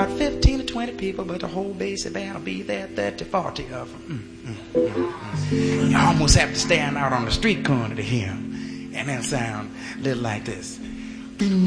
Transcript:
about 15 to 20 people, but the whole basic band will be there, 30, 40 of them. You almost have to stand out on the street corner to hear them. And then sound a little like this.